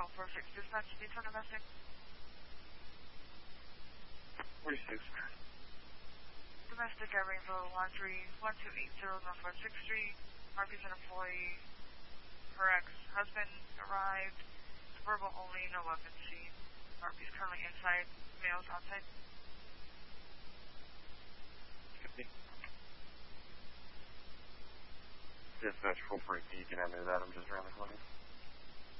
46 dispatch, detail domestic. 46. Domestic at Rainbow Laundry, 1280 Northwest 6th Street. Mark is an employee. Her ex-husband arrived. Verbal only, no weapons seen. Mark is currently inside. Males outside. 50. Dispatch 440, you can have me that. I'm just around the corner.